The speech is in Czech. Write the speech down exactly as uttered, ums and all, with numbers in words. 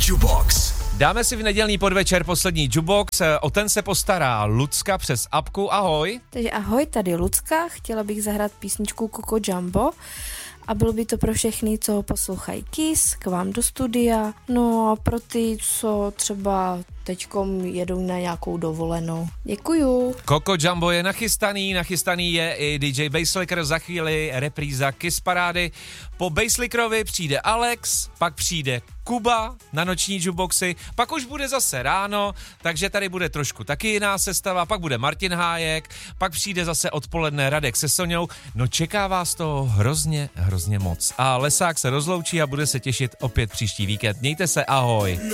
Jukebox. Dáme si v nedělní podvečer poslední Jukebox, o ten se postará Lucka přes apku. Ahoj. Takže ahoj, tady Lucka, chtěla bych zahrát písničku Coco Jumbo a bylo by to pro všechny, co poslouchají Kiss, k vám do studia, no a pro ty, co třeba teďkom jedou na nějakou dovolenou. Děkuju. Coco Jumbo je nachystaný, nachystaný je i D J Basslicker, za chvíli repríza Kiss parády. Po Basslickerovi přijde Alex, pak přijde Kuba na noční jukeboxy, pak už bude zase ráno, takže tady bude trošku taky jiná sestava, pak bude Martin Hájek, pak přijde zase odpoledne Radek se Soňou, no čeká vás to hrozně, hrozně moc. A Lesák se rozloučí a bude se těšit opět příští víkend. Mějte se, ahoj.